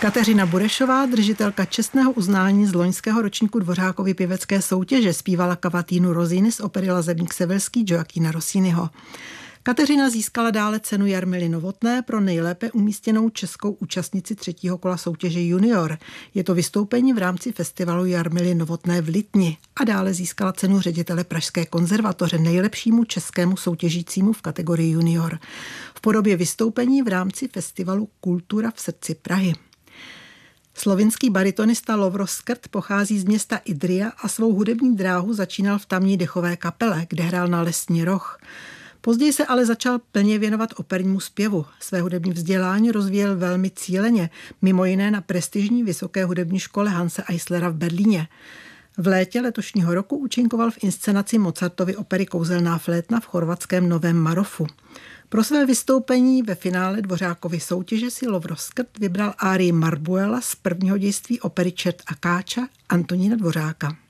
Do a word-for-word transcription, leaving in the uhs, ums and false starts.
Kateřina Burešová, držitelka čestného uznání z loňského ročníku Dvořákovy pěvecké soutěže, zpívala Cavatina Rossini z opery Lazebník severský Gioacchina Rossiniho. Kateřina získala dále cenu Jarmily Novotné pro nejlépe umístěnou českou účastnici třetího kola soutěže Junior. Je to vystoupení v rámci festivalu Jarmily Novotné v Litni a dále získala cenu ředitele Pražské konzervatoře nejlepšímu českému soutěžícímu v kategorii Junior v podobě vystoupení v rámci festivalu Kultura v srdci Prahy. Slovinský baritonista Lovro Skrt pochází z města Idrija a svou hudební dráhu začínal v tamní dechové kapele, kde hrál na lesní roh. Později se ale začal plně věnovat opernímu zpěvu. Své hudební vzdělání rozvíjel velmi cíleně, mimo jiné na prestižní vysoké hudební škole Hanse Eislera v Berlíně. V létě letošního roku účinkoval v inscenaci Mozartovy opery Kouzelná flétna v chorvatském Novém Marofu. Pro své vystoupení ve finále Dvořákovy soutěže si Lovro Skrt vybral árii Marbuela z prvního dějství opery Čert a Káča Antonína Dvořáka.